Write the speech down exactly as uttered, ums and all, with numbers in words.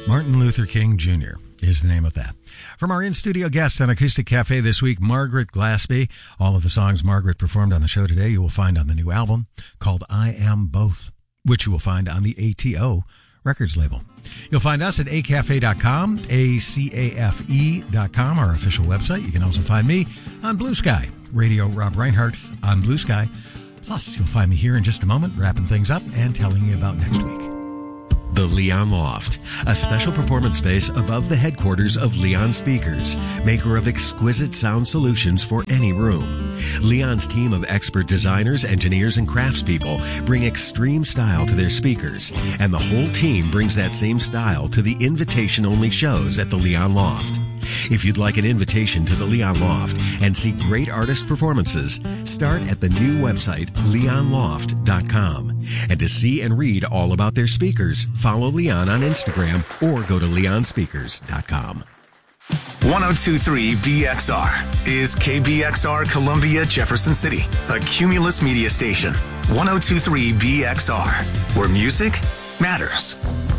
Martin Luther King Junior is the name of that. From our in-studio guest on Acoustic Cafe this week, Margaret Glaspie. All of the songs Margaret performed on the show today you will find on the new album called I Am Both, which you will find on the A T O Records label. You'll find us at a cafe dot com, A C A F E dot com, our official website. You can also find me on Blue Sky, Radio Rob Reinhardt on Blue Sky. Plus, you'll find me here in just a moment, wrapping things up and telling you about next week. The Leon Loft, a special performance space above the headquarters of Leon Speakers, maker of exquisite sound solutions for any room. Leon's team of expert designers, engineers, and craftspeople bring extreme style to their speakers, and the whole team brings that same style to the invitation-only shows at the Leon Loft. If you'd like an invitation to the Leon Loft and see great artist performances, start at the new website, leon loft dot com. And to see and read all about their speakers, follow Leon on Instagram or go to leon speakers dot com. one oh two point three B X R is K B X R Columbia, Jefferson City, a Cumulus media station. one oh two point three B X R, where music matters.